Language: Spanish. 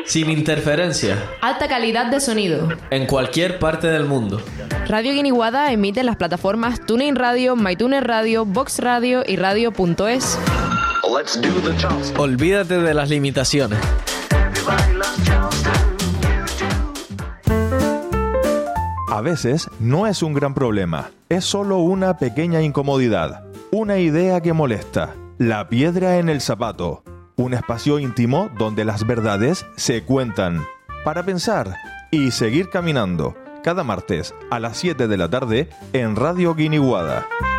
Sin interferencia. Alta calidad de sonido. En cualquier parte del mundo. Radio Guiniguada emite en las plataformas TuneIn Radio, MyTuner Radio, Vox Radio y Radio.es. Olvídate de las limitaciones. A veces no es un gran problema, es solo una pequeña incomodidad, una idea que molesta, la piedra en el zapato, un espacio íntimo donde las verdades se cuentan, para pensar y seguir caminando, cada martes a las 7 de la tarde en Radio Guiniguada.